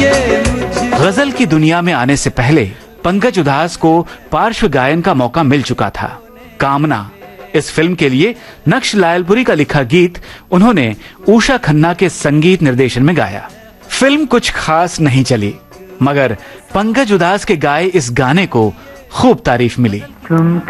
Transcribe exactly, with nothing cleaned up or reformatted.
गजल की दुनिया में आने से पहले पंकज उधास को पार्श्व गायन का मौका मिल चुका था। कामना इस फिल्म के लिए नक्श लायलपुरी का लिखा गीत उन्होंने उषा खन्ना के संगीत निर्देशन में गाया। फिल्म कुछ खास नहीं चली, मगर पंकज उधास के गाए इस गाने को खूब तारीफ मिली। तुम